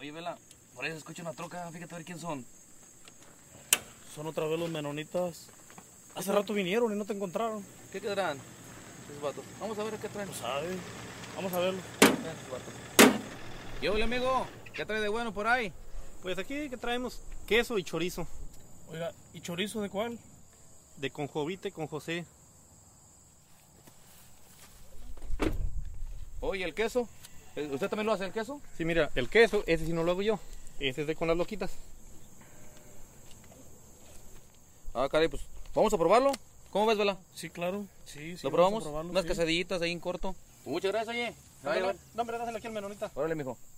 Oye, Vela, por ahí se escucha una troca, fíjate a ver quién son. Son otra vez los menonitas. Hace rato vinieron y no te encontraron. ¿Qué quedarán esos vatos? Vamos a ver qué traen. No sabe. Vamos a verlo. Traen esos vatos. ¿Qué hola, amigo? ¿Qué trae de bueno por ahí? Pues aquí que traemos queso y chorizo. Oiga, ¿y chorizo de cuál? De conjovite con José. Oye, ¿el queso? ¿Usted también lo hace el queso? Sí, mira, el queso, ese sí no lo hago yo. Ese es de con las loquitas. Ah, caray, pues vamos a probarlo. ¿Cómo ves, Vela? Sí, claro. Sí, ¿Lo vamos a probamos? probarlo, Unas sí. quesadillitas ahí en corto. Muchas gracias, oye. No, hombre, dásela aquí al menonita. Órale, mijo.